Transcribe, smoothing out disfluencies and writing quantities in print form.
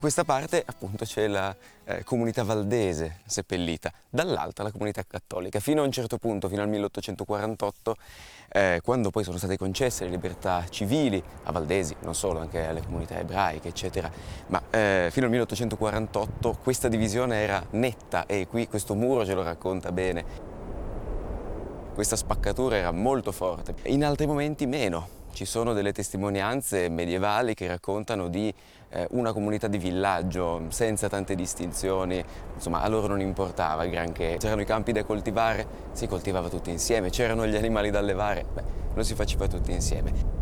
Questa parte appunto c'è la comunità valdese seppellita, dall'altra la comunità cattolica, fino a un certo punto, fino al 1848, quando poi sono state concesse le libertà civili a valdesi, non solo, anche alle comunità ebraiche, eccetera, ma fino al 1848 questa divisione era netta e qui questo muro ce lo racconta bene. Questa spaccatura era molto forte, in altri momenti meno. Ci sono delle testimonianze medievali che raccontano di una comunità di villaggio senza tante distinzioni, insomma a loro non importava granché. C'erano i campi da coltivare, si coltivava tutti insieme, c'erano gli animali da allevare, lo si faceva tutti insieme.